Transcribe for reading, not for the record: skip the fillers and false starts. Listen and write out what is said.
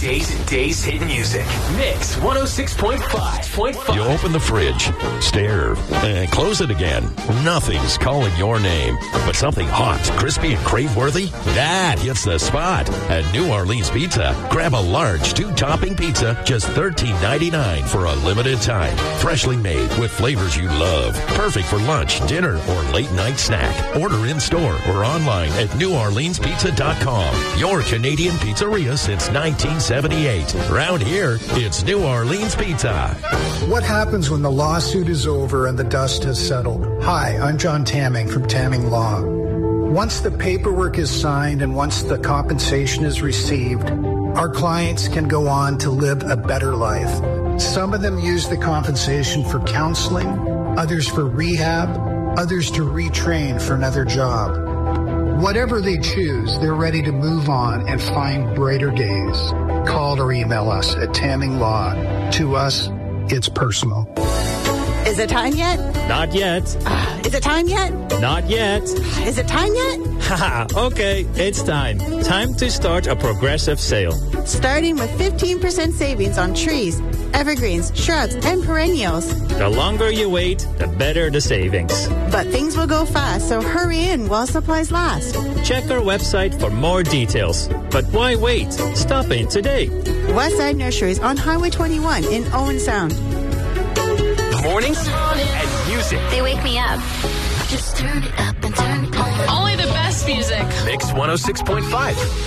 Today's hit music. Mix 106.5. You open the fridge, stare, and close it again. Nothing's calling your name, but something hot, crispy, and crave-worthy? That hits the spot at New Orleans Pizza. Grab a large 2-topping pizza, just $13.99 for a limited time. Freshly made with flavors you love. Perfect for lunch, dinner, or late-night snack. Order in-store or online at NewOrleansPizza.com. Your Canadian pizzeria since 1978. Around here, it's New Orleans Pizza. What happens when the lawsuit is over and the dust has settled? Hi, I'm John Tamming from Tamming Law. Once the paperwork is signed and once the compensation is received, our clients can go on to live a better life. Some of them use the compensation for counseling, others for rehab, others to retrain for another job. Whatever they choose, they're ready to move on and find brighter days. Call or email us at Tamming Law. To us, it's personal. Is it time yet? Not yet. Is it time yet? Not yet. Is it time yet? Haha, okay, it's time. Time to start a progressive sale. Starting with 15% savings on trees, evergreens, shrubs, and perennials. The longer you wait, the better the savings. But things will go fast, so hurry in while supplies last. Check our website for more details. But why wait? Stop in today. Westside Nurseries on Highway 21 in Owen Sound. Mornings and music. They wake me up. Just turn it up and turn it on. Only the best music. Mix 106.5.